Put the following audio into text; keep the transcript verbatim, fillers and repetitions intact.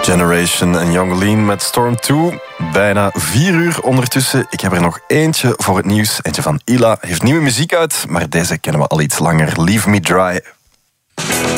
Generation en Young Lean met Storm twee. Bijna vier uur ondertussen. Ik heb er nog eentje voor het nieuws. Eentje van Ila. Heeft nieuwe muziek uit, maar deze kennen we al iets langer. Leave Me Dry.